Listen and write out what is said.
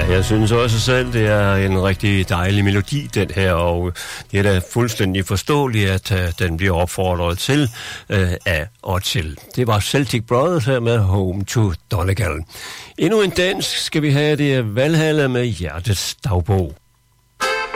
jeg synes også selv, det er en rigtig dejlig melodi, den her, og det er da fuldstændig forståeligt, at den bliver opfordret til af og til. Det var Celtic Brothers her med Home to Donegal. Endnu en dansk skal vi have, det er Valhalla med Hjertets dagbog.